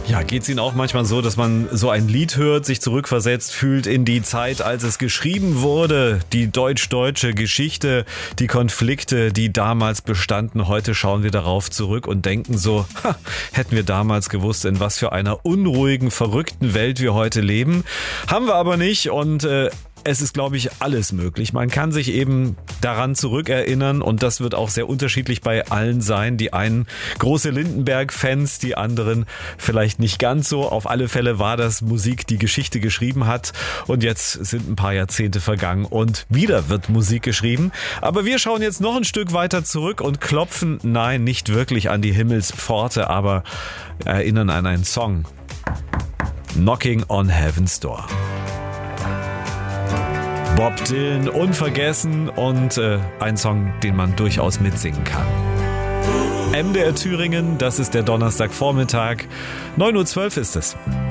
Ja, geht's Ihnen auch manchmal so, dass man so ein Lied hört, sich zurückversetzt fühlt in die Zeit, als es geschrieben wurde? Die deutsch-deutsche Geschichte, die Konflikte, die damals bestanden. Heute schauen wir darauf zurück und denken so, hätten wir damals gewusst, in was für einer unruhigen, verrückten Welt wir heute leben. Haben wir aber nicht und es ist, glaube ich, alles möglich. Man kann sich eben daran zurückerinnern und das wird auch sehr unterschiedlich bei allen sein. Die einen große Lindenberg-Fans, die anderen vielleicht nicht ganz so. Auf alle Fälle war das Musik, die Geschichte geschrieben hat und jetzt sind ein paar Jahrzehnte vergangen und wieder wird Musik geschrieben. Aber wir schauen jetzt noch ein Stück weiter zurück und klopfen, nein, nicht wirklich an die Himmelspforte, aber erinnern an einen Song. Knocking on Heaven's Door. Bob Dylan, unvergessen und ein Song, den man durchaus mitsingen kann. MDR Thüringen, das ist der Donnerstagvormittag. 9:12 Uhr ist es.